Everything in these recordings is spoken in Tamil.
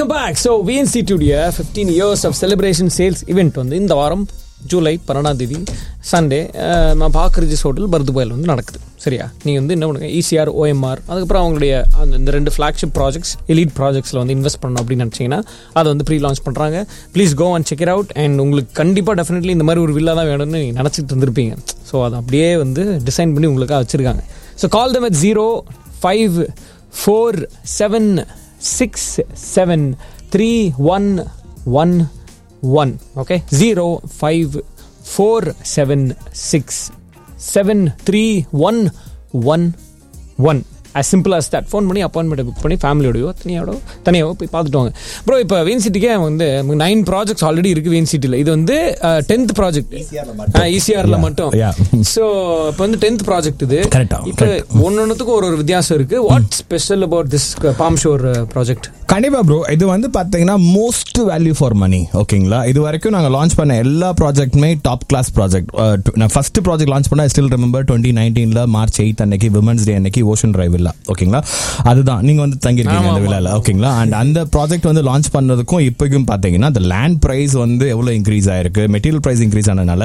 Welcome back. So VNCTuடைய 15 years of celebration sales event வந்து இந்த வாரம் July 12 Sunday park Regis hotel பர்துபாயில் வந்து நடக்குது. சரியா? நீங்கள் வந்து என்ன பண்ணுங்க, ECR, OMR, அதுக்கப்புறம் அவங்களுடைய இந்த 2 ஃப்ளாக்ஷிப் ப்ராஜெக்ட்ஸ், எலிட் ப்ராஜெக்ட்ஸில் வந்து இன்வெஸ்ட் பண்ணணும் அப்படின்னு நினச்சிங்கன்னா அதை வந்து ப்ரீ லான்ச் பண்ணுறாங்க. Please go and check it out. And உங்களுக்கு கண்டிப்பாக டெஃபினெட்லி இந்த மாதிரி ஒரு வில்லா தான் வேணும்னு நீங்கள் நினச்சிட்டு இருந்திருப்பீங்க. ஸோ அதை அப்படியே வந்து டிசைன் பண்ணி உங்களுக்காக வச்சுருக்காங்க. So call them at 0547631111. Okay, 0547631111. as simple as that. Phone பண்ணி அப்பாயின்மெண்ட் புக் பண்ணி ஃபேமிலியோடையோ தனியாவோ போய் பார்த்துட்டு வாங்க. ப்ரோ இப்போ VNCTக்கே வந்து 9 ப்ராஜெக்ட்ஸ் ஆல்ரெடி இருக்குது VNCTயில். இது வந்து 10th ப்ராஜெக்ட் ECRல மட்டும். ஸோ இப்போ வந்து 10th ப்ராஜெக்ட் இது. இப்போ ஒன்னொன்னுக்கும் ஒரு வித்தியாசம் இருக்குது. What special about this bomb sure project? கண்டிப்பா ப்ரோ, இது வந்து பாத்தீங்கன்னா மோஸ்ட் வேல்யூ ஃபார் மணி. ஓகேங்களா? இது வரைக்கும் நாங்கள் லான்ச் பண்ண எல்லா ப்ராஜெக்ட்டுமே டாப் கிளாஸ் ப்ராஜெக்ட். நான் ஃபர்ஸ்ட் ப்ராஜெக்ட் லான்ச் பண்ண ஸ்டில் ரிமெம்பர் 2019 மார்ச் 8 அன்னைக்கு விமன்ஸ் டே அன்னைக்கு ஓஷன் டிரைவ் வில்லா. ஓகேங்களா? அதுதான் நீங்க வந்து தங்கியிருக்கீங்க அந்த வில்லால. ஓகேங்களா? அண்ட் அந்த ப்ராஜெக்ட் வந்து லான்ச் பண்ணதுக்கும் இப்போக்கும் பாத்தீங்கன்னா அந்த லேண்ட் பிரைஸ் வந்து எவ்வளவு இன்க்ரீஸ் ஆயிருக்கு, மெட்டீரியல் பிரைஸ் இன்க்ரீஸ் ஆனதுனால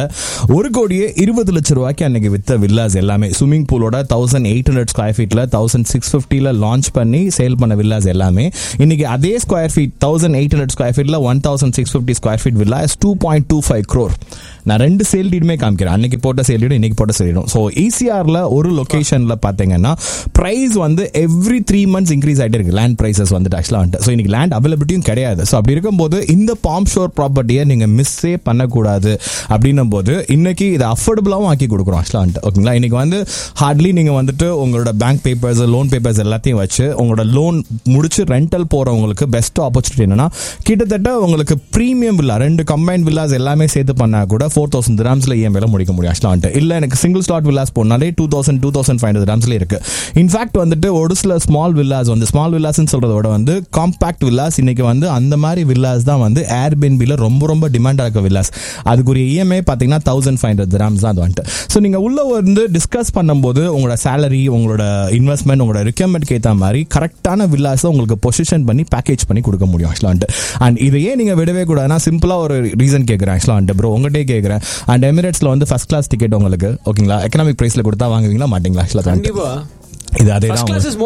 1,20 லட்சம் ரூபாய்க்கு அன்னைக்கு வித்த வில்லாஸ் எல்லாமே ஸ்விமிங் பூலோட 1800 ஸ்கொயர் ஃபீட்ல 1650 லான்ச் பண்ணி சேல் பண்ண வில்லாஸ் எல்லாமே இன்னைக்கு அதே square feet 1800 square ஃபீட்ல 1650 square feet villa 2.25 crore. நான் 2 சேல் டீடுமே காமிக்கிறேன். அன்னைக்கு போட்ட சேல் டீடும் இன்னைக்கு போட்ட சேல் டீடும். ஸோ ECRல ஒரு லொகேஷன்ல பாத்தீங்கன்னா பிரைஸ் வந்து எவ்ரி 3 months இன்க்ரீஸ் ஆகிட்டே இருக்கு. லேண்ட் பிரைசஸ் வந்துட்டு ஆக்சுவலாக வந்துட்டு. ஸோ இன்னைக்கு லேண்ட் அவைலபிலிட்டியும் கிடையாது. ஸோ அப்படி இருக்கும்போது இந்த பாம் ஷோர் ப்ராப்பர்ட்டியை நீங்க மிஸ்ஸே பண்ணக்கூடாது. அப்படின்னும் போது இன்னைக்கு இதை அஃபோர்டபுளாகவும் ஆக்கி கொடுக்குறோம் ஆக்சுவலாக வந்துட்டு. ஓகேங்களா? இன்னைக்கு வந்து ஹார்ட்லி நீங்க வந்துட்டு உங்களோட பேங்க் பேப்பர்ஸ், லோன் பேப்பர்ஸ் எல்லாத்தையும் வச்சு உங்களோட லோன் முடிச்சு ரெண்டல் போறவங்களுக்கு பெஸ்ட் ஆப்பர்ச்சுனிட்டி என்னன்னா, கிட்டத்தட்ட உங்களுக்கு பிரீமியம் வில்லா 2 கம்பைன்ட் வில்லாஸ் எல்லாமே சேர்த்து பண்ணா கூட 4,000 dirhamsல EMI முடிக்க முடியும் ஆக்சுவலாக வந்துட்டு. இல்ல எனக்கு சிங்கிள் ஸ்லாட் வில்லாஸ் போனாலே 2,500 dirhamsல இருக்கு. இன்ஃபேக்ட் வந்துட்டு ஒரு சில ஸ்மால் வில்லாஸ் வந்து ஸ்மால் வில்லாஸ்ன்னு சொல்றத விட வந்து காம்பாக்ட் வில்லாஸ் இன்னைக்கு வந்து அந்த மாதிரி வில்லாஸ் தான் வந்து ஏர்பிஎன்பில ரொம்ப ரொம்ப டிமாண்டா இருக்க வில்லாஸ். அதுக்குரிய EMI பாத்தீங்கன்னா 1,500 dirhams தான் அது வந்துட்டு. ஸோ நீங்க உள்ள வந்து டிஸ்கஸ் பண்ணும்போது உங்களோட சேலரி, உங்களோட இன்வெஸ்ட்மெண்ட், உங்களோட ரிக்யர்மெண்ட்க்கு ஏற்ற மாதிரி கரெக்டான வில்லாஸ் உங்களுக்கு பொசிஷன் பண்ணி பேக்கேஜ் பண்ணி கொடுக்க முடியும் ஆக்சுவலாக வந்துட்டு. அண்ட் இதையே நீங்க விடவே கூடாதுன்னா சிம்பிளா ஒரு ரீசன் கேட்குறேன் ஆக்சுவலாக வந்துட்டு. ப்ரோ உங்கள்கிட்டே கேட்குறேன். அண்ட் எமிரேட்ஸ்ல வந்து ஃபர்ஸ்ட் கிளாஸ் டிக்கெட் உங்களுக்கு ஓகேங்களா எக்கனாமிக் பிரைஸ்ல கொடுத்தா வாங்குவீங்களா மாட்டீங்களா ஆக்சுவலாக? இது அதேதான்.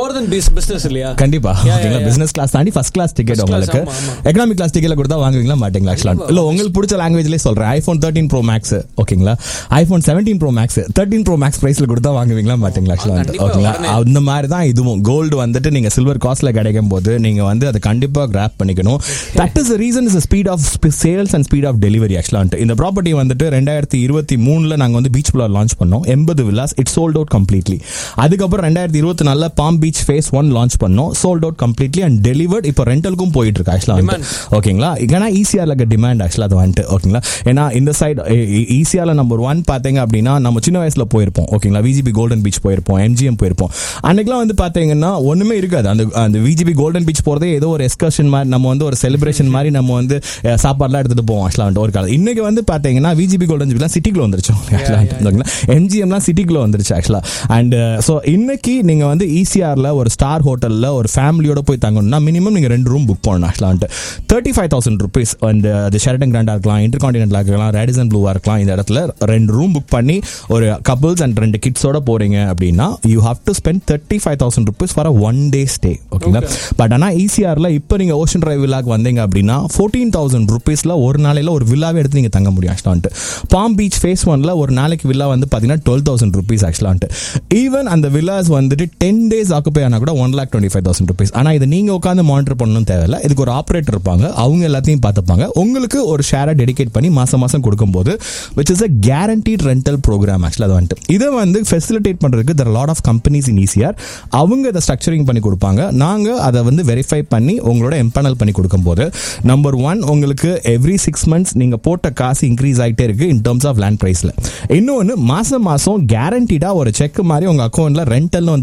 கண்டிப்பா பிசினஸ் கிளாஸ் தாண்டி ஃபர்ஸ்ட் கிளாஸ் டிக்கெட் உங்களுக்கு எக்கனாமிக் கிளாஸ் டிக்கெட்ல கொடுத்தா வாங்குவீங்களா மாட்டீங்களா ஆக்சுவலா? இல்ல உங்களுக்கு பிடிச்ச லாங்குவேஜ்லயே சொல்றேன். iPhone 13 Pro Max ஓகேங்களா, iPhone 17 Pro Max 13 Pro Max பிரைஸ்ல கொடுத்தா வாங்குவீங்களா மாட்டீங்களா ஆக்சுவலா? ஓகேங்களா? அந்த மாதிரி தான் இதுவும். கோல்டு வந்துட்டு நீங்க சில்வர் காஸ்ட்ல கிடைக்கும் போது நீங்க வந்து அதை கண்டிப்பா கிராப் பண்ணிக்கணும். That is the reason is speed of sales and speed of delivery ஆக்சுவலா. இந்த ப்ராப்பர்ட்டி வந்துட்டு 2023 நாங்க வந்து பீச் புலா லான்ச் பண்ணோம். 80 villas. It sold out completely. அதுக்கப்புறம் 2024 பாம் பீச் ஃபேஸ் 1 லான்ச் பண்ணோம். Sold out completely and delivered. இப்போ ரெண்டலுக்கும் போயிட்டு இருக்கு ஆக்சுவலா. ஓகேங்களா? ஏன்னா ECRல டிமாண்ட் ஆக்சுவலா அது வந்துட்டு. ஓகேங்களா? ஏன்னா இந்த சைடு ECRல நம்பர் 1 பாத்தீங்க அப்படின்னா நம்ம சின்ன வயசுல போயிருப்போம். ஓகேங்களா? VGP கோல்டன் பீச் போயிருப்போம், MGM போயிருப்போம். அன்னைக்கெல்லாம் வந்து பாத்தீங்கன்னா ஒண்ணுமே இருக்காது. அந்த VGP கோல்டன் பீச் போறதே ஏதோ ஒரு எக்ஸ்கர்ஷன் மாதிரி, நம்ம வந்து ஒரு செலிப்ரேஷன் மாதிரி நம்ம வந்து சாப்பாடுலாம் எடுத்துட்டு போவோம் ஆக்சுவலா ஒரு காலம். இன்னைக்கு வந்து பாத்தீங்கன்னா VGP கோல்டன் பீச்லாம் சிட்டிக்குள்ள வந்துருச்சு ஆக்சுவலா. MGMலாம் சிட்டிக்குள்ள வந்துருச்சு ஆக்சுவலா. அண்ட் ஸோ இன்னைக்கு நீங்க வந்து ECRல ஒரு ஸ்டார் ஹோட்டல்ல ஒரு ஃபேமிலியோட போய் தங்கணும்னா மினிமம் நீங்க 2 ரூம் புக் பண்ணணும் ஆக்சுவலாக. 35,000 rupees. அந்த ஷெரட்டன் கிராண்டா இருக்கலாம், இன்டர்கான்டினென்டலா இருக்கலாம், ரேடிசன் ப்ளூவா இருக்கலாம். இந்த இடத்துல 2 ரூம் புக் பண்ணி ஒரு கப்பிள்ஸ் அண்ட் 2 கிட்ஸோட போறீங்க அப்படின்னா you have to spend 35,000 rupees for a 1 day stay. ஓகேங்களா? பட் ஆனா ECRல இப்போ நீங்க ஓஷன் டிரைவ் வில்லாக்கு வந்தீங்க அப்படின்னா 14,000 rupeesல ஒரு நாளையில ஒரு வில்லாவே எடுத்து நீங்க தங்க முடியும் ஆக்சுவலாக. பாம் பீச் ஃபேஸ் 1ல ஒரு நாளைக்கு வில்லா வந்து பாத்தீங்கன்னா 12,000 rupees ஆக்சுவலாக. ஈவன் அந்த வில்லாஸ் வந்துட்டு 10 days ஆக்குப்பை ஆனா கூட 1,25,000 rupees. ஆனா இது நீங்க உட்காந்து மானிட்டர் பண்ணணும் தேவையில்லை. இதுக்கு ஒரு ஆப்ரேட்டர் இருப்பாங்க, அவங்க எல்லாத்தையும் பார்த்துப்பாங்க. உங்களுக்கு ஒரு ஷேரை டெடிகேட் பண்ணி மாசம் கொடுக்கும்போது which is a guaranteed rental program ஆக்சுவலா. அது வந்துட்டு இதை வந்து ஃபெசிலிட்டேட் பண்றதுக்கு there are a lot of companies in ECR. அவங்க இதை ஸ்ட்ரக்சரிங் பண்ணி கொடுப்பாங்க. நாங்க அதை வந்து வெரிஃபை பண்ணி உங்களோட எம்பனல் பண்ணி கொடுக்கும்போது நம்பர் 1 உங்களுக்கு எவ்ரி 6 months நீங்க போட்ட காசு இன்க்ரீஸ் ஆகிட்டே இருக்கு இன் டர்ம்ஸ் ஆஃப் லேண்ட் பிரைஸ்ல. இன்னொன்னு மாசம் கேரண்டீடா ஒரு செக் மாதிரி உங்க அக்கௌண்ட்ல ரெண்டல்னு வந்து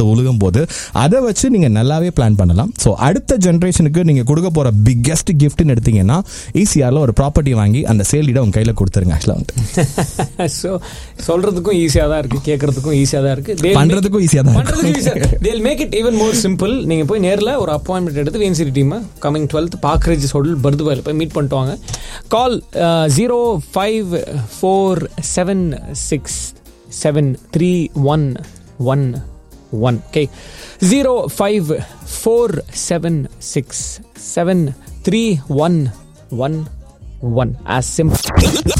வாழ்ந்து ஒழுகும் போது அதை வச்சு நீங்க நல்லாவே பிளான் பண்ணலாம். ஸோ அடுத்த ஜென்ரேஷனுக்கு நீங்க கொடுக்க போற பிக்கெஸ்ட் கிஃப்ட்னு எடுத்தீங்கன்னா ஈஸியால ஒரு ப்ராப்பர்ட்டி வாங்கி அந்த சேல் இடம் உங்க கையில கொடுத்துருங்க. ஆக்சுவலா வந்து ஸோ சொல்றதுக்கும் ஈஸியா தான் இருக்கு, கேட்கறதுக்கும் ஈஸியா தான் இருக்கு, பண்றதுக்கும் ஈஸியா தான் இருக்கு. they'll make it even more simple. நீங்க போய் நேர்ல ஒரு அப்பாயின்மெண்ட் எடுத்து Vancity team coming 12th park Regis hotel பர்துபாயில் போய் மீட் பண்ணிட்டு வாங்க. கால் 0547673111. ஓகே, 0547673111. as simple